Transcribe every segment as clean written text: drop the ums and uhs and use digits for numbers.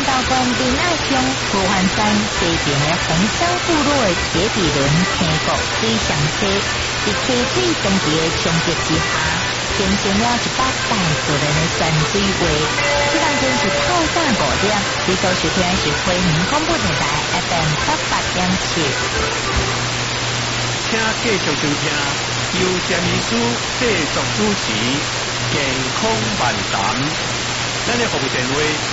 道公林爱乡普环山西边的红乡部落的铁皮轮天国水上车，在溪水长期的冲击之下，形成了100代自然的山水画。这当中是透早5点，你所收听的是花莲广播电台 FM 88.7。 请继续收听由詹医师制作主持健康漫谈。咱的服务电话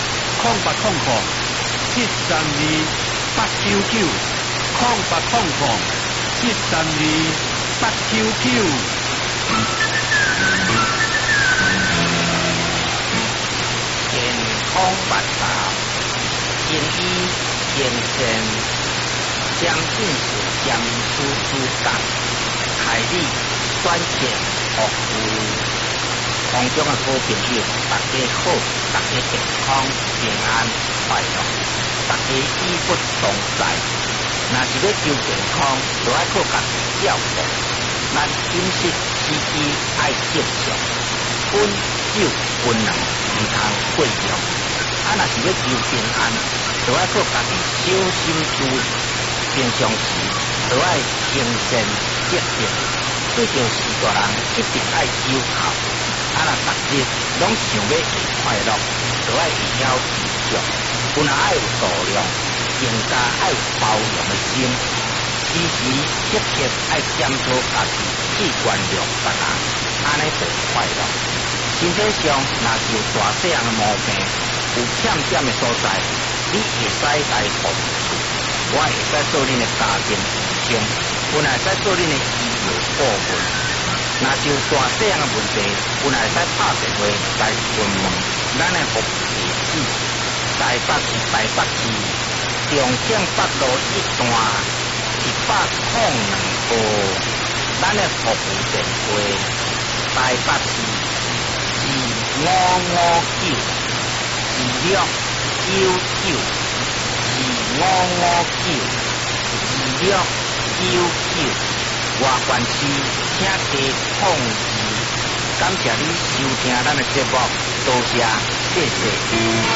0800-732-899。健康漫谈，建议健身，将近是将出主讲，开立专线服务。空中的好朋友，大家好，大家健康平安快乐，大家义不同在。若是要求健康，就要靠家己照顾。咱饮食起居爱正常，烟酒槟榔唔通过量。若是要求平安，就要靠家己小心注意。平常时就要轻身节定，对着四大人一定爱有效。若逐日拢想要会快乐，就要会晓知足，有若爱有度量，更加爱有包容的心，时时刻刻爱检讨家己，去原谅别人，安尼就快乐。身体上若是有大细样的毛病，有欠点的所在，你会使来服务处，我会使做恁的家庭医生，我会使做恁的医疗顾问。若是有大细样的问题，有会使打电话来询问咱的服务地址：台北市中正北路1段102号。咱的服务电话：台北市2559，2559，2559。外县市请加控制。感谢你收听咱的节目，多谢，谢谢。